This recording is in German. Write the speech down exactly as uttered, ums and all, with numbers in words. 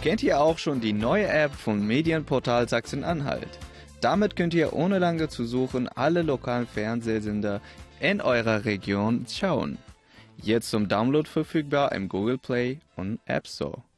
Kennt ihr auch schon die neue App von Medienportal Sachsen-Anhalt? Damit könnt ihr ohne lange zu suchen alle lokalen Fernsehsender in eurer Region schauen. Jetzt zum Download verfügbar im Google Play und App Store.